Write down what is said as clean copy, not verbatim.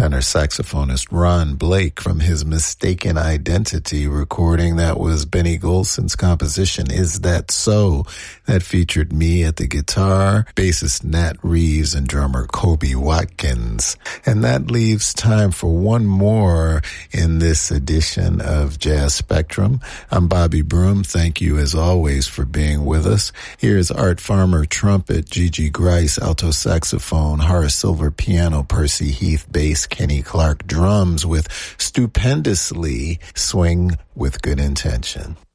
tenor saxophonist Ron Blake from his Mistaken Identity recording. That was Benny Golson's composition, Is That So? That featured me at the guitar, bassist Nat Reeves, and drummer Kobe Watkins. And that leaves time for one more in this edition of Jazz Spectrum. I'm Bobby Broom. Thank you, as always, for being with us. Here's Art Farmer trumpet, Gigi Grice alto saxophone, Horace Silver piano, Percy Heath bass, Kenny Clark drums with Stupendously Swing with Good Intention.